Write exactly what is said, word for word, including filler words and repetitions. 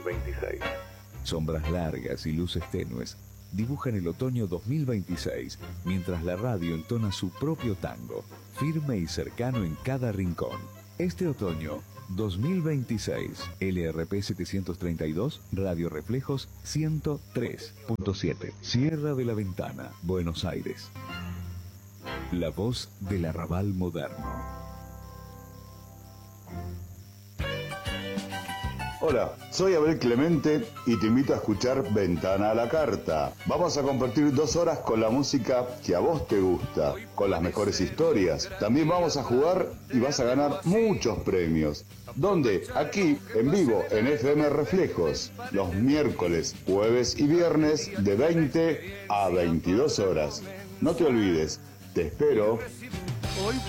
veintiséis. Sombras largas y luces tenues dibujan el otoño dos mil veintiséis, mientras la radio entona su propio tango, firme y cercano en cada rincón. Este otoño dos mil veintiséis, L R P setecientos treinta y dos, Radio Reflejos ciento tres punto siete, Sierra de la Ventana, Buenos Aires. La voz del arrabal moderno. Hola, soy Abel Clemente y te invito a escuchar Ventana a la Carta. Vamos a compartir dos horas con la música que a vos te gusta, con las mejores historias. También vamos a jugar y vas a ganar muchos premios. ¿Dónde? Aquí, en vivo, en F M Reflejos, los miércoles, jueves y viernes de veinte a veintidós horas. No te olvides, te espero.